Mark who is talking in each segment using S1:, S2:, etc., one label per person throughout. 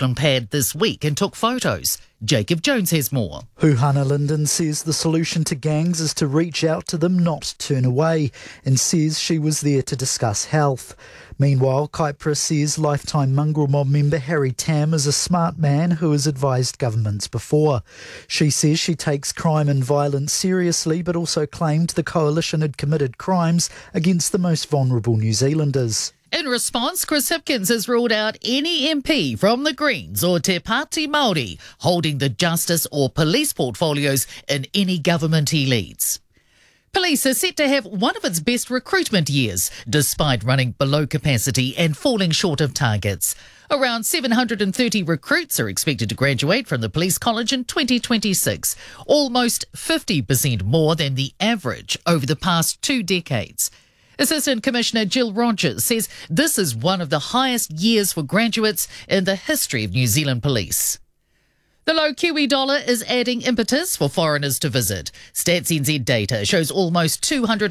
S1: Auckland pad this week and took photos. Jacob Jones has more.
S2: Huhana Linden says the solution to gangs is to reach out to them, not turn away, and says she was there to discuss health. Meanwhile, Kaipara says lifetime mongrel mob member Harry Tam is a smart man who has advised governments before. She says she takes crime and violence seriously, but also claimed the coalition had committed crimes against the most vulnerable New Zealanders.
S1: In response, Chris Hipkins has ruled out any MP from the Greens or Te Pāti Māori holding the justice or police portfolios in any government he leads. Police are set to have one of its best recruitment years, despite running below capacity and falling short of targets. Around 730 recruits are expected to graduate from the Police College in 2026, almost 50% more than the average over the past 2 decades. Assistant Commissioner Jill Rogers says this is one of the highest years for graduates in the history of New Zealand Police. The low Kiwi dollar is adding impetus for foreigners to visit. Stats NZ data shows almost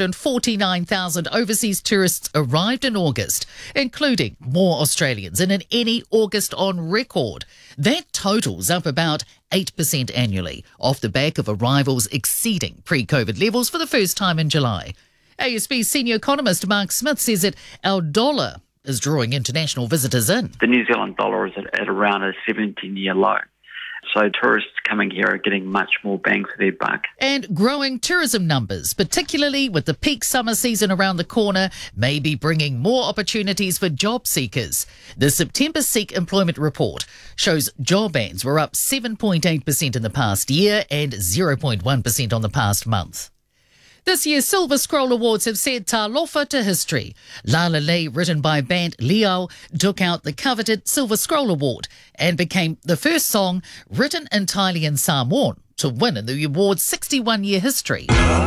S1: 249,000 overseas tourists arrived in August, including more Australians than in any August on record. That totals up about 8% annually, off the back of arrivals exceeding pre-COVID levels for the first time in July. ASB senior economist Mark Smith says that our dollar is drawing international visitors in.
S3: The New Zealand dollar is at around a 17-year low. So tourists coming here are getting much more bang for their buck.
S1: And growing tourism numbers, particularly with the peak summer season around the corner, may be bringing more opportunities for job seekers. The September Seek Employment Report shows job ads were up 7.8% in the past year and 0.1% on the past month. This year's Silver Scroll Awards have said talofa to history. La La La, written by band Leo, took out the coveted Silver Scroll Award and became the first song written entirely in Samoan to win in the award's 61-year history.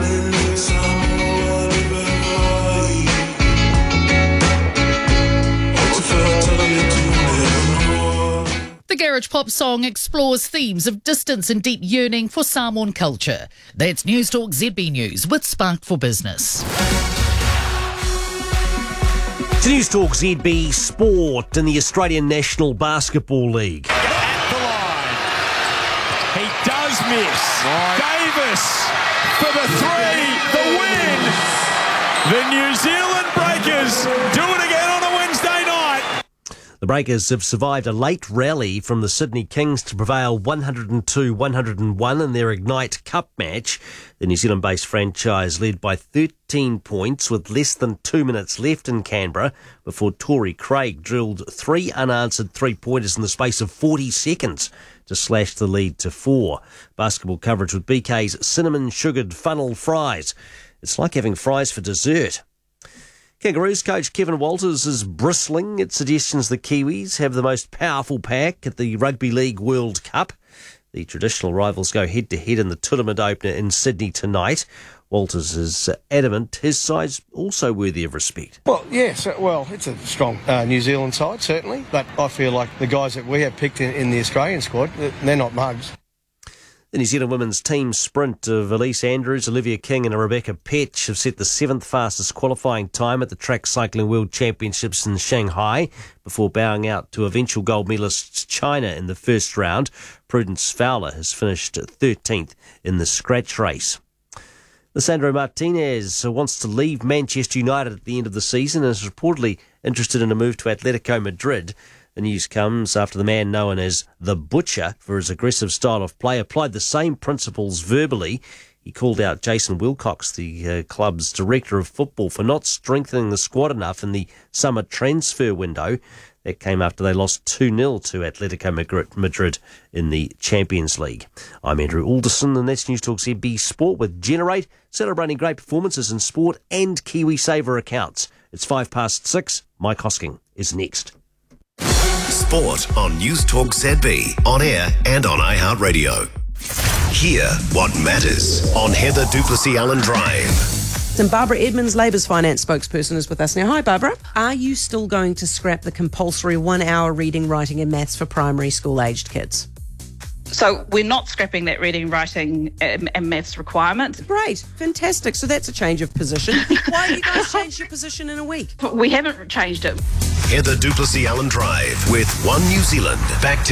S1: The garage pop song explores themes of distance and deep yearning for Samoan culture. That's News Talk ZB News with Spark for Business.
S4: To News Talk ZB Sport in the Australian National Basketball League.
S5: At the line. He does miss. Davis for the three, the win. The New Zealand Breakers do it again on a Wednesday night.
S4: The Breakers have survived a late rally from the Sydney Kings to prevail 102-101 in their Ignite Cup match. The New Zealand-based franchise led by 13 points with less than 2 minutes left in Canberra before Torrey Craig drilled 3 unanswered three-pointers in the space of 40 seconds to slash the lead to 4. Basketball coverage with BK's cinnamon-sugared funnel fries. It's like having fries for dessert. Kangaroos coach Kevin Walters is bristling at suggestions the Kiwis have the most powerful pack at the Rugby League World Cup. The traditional rivals go head-to-head in the tournament opener in Sydney tonight. Walters is adamant his side's also worthy of respect.
S6: Well, yes, it's a strong New Zealand side, certainly, but I feel like the guys that we have picked in the Australian squad, they're not mugs.
S4: The New Zealand women's team sprint of Elise Andrews, Olivia King and Rebecca Petch have set the 7th fastest qualifying time at the Track Cycling World Championships in Shanghai before bowing out to eventual gold medalist China in the first round. Prudence Fowler has finished 13th in the scratch race. Lisandro Martinez wants to leave Manchester United at the end of the season and is reportedly interested in a move to Atletico Madrid. The news comes after the man known as The Butcher for his aggressive style of play applied the same principles verbally. He called out Jason Wilcox, the club's director of football, for not strengthening the squad enough in the summer transfer window. That came after they lost 2-0 to Atletico Madrid in the Champions League. I'm Andrew Alderson, and that's News Talk ZB Sport with Generate, celebrating great performances in sport and KiwiSaver accounts. It's 6:05. Mike Hosking is next.
S7: Sport on News Talk ZB, on air and on iHeartRadio. Hear what matters on Heather Duplessis-Allen Drive.
S8: And Barbara Edmonds, Labour's finance spokesperson, is with us now. Hi, Barbara. Are you still going to scrap the compulsory 1 hour reading, writing and maths for primary school-aged kids?
S9: So we're not scrapping that reading, writing and maths requirement.
S8: Great. Fantastic. So that's a change of position. Why have you guys changed your position in a week?
S9: We haven't changed it.
S7: Heather Duplessis-Allen Drive with One New Zealand. Back to